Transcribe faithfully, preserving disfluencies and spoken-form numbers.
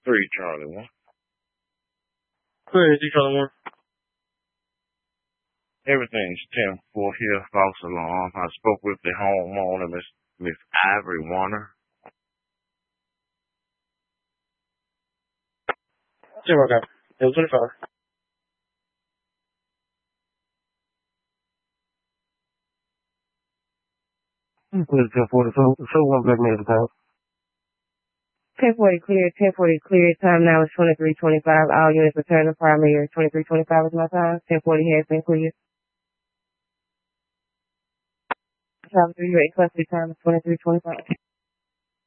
three, Charlie one. Clear, Charlie one. Everything's ten four here, false alarm. I spoke with the homeowner, Miss Miss Ivory Warner. Zero, okay. It was twenty-five. Clear ten forty, so, so one black man at the time. ten forty clear, ten forty clear. Time now is twenty-three twenty-five. All units return to primary. twenty-three twenty-five is my time. ten forty has been cleared. Travel through your eight custody time is twenty-three twenty-five.